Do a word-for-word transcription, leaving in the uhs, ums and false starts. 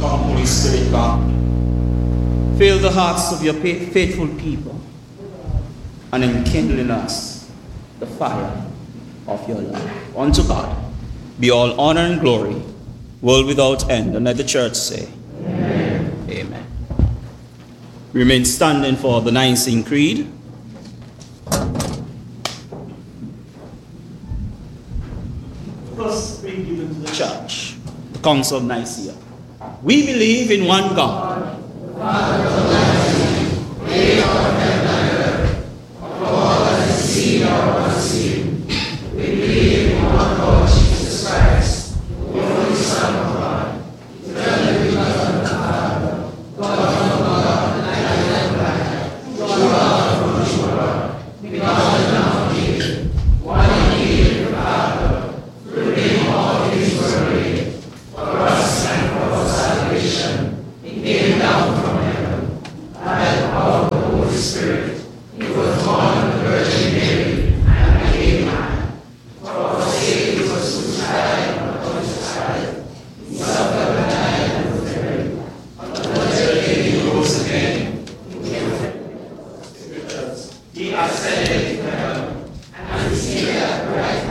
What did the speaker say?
Come, Holy Spirit, come. Fill the hearts of your faithful people and enkindle in us the fire of your love. Unto God be all honor and glory, world without end. And let the church say, Amen. Amen. Remain standing for the Nicene Creed. First creed given to the church, the Council of Nicaea. We believe in one God, the Father Almighty, creator of heaven and earth, of all that is seen or unseen. We believe in one Lord Jesus Christ, the only Son of God, eternally begotten of the Father, God from God, light and light, true God from true God, begotten of Him, one indeed in the Father, through Him all things were made, for us and for our salvation. He came down from heaven, by the power of the Holy Spirit. He was born of the Virgin Mary, and became man. For our sake he was crucified on the Pontius Pilate. He suffered and died and was buried. On the third day he rose again. He ascended into heaven, and is seated at the right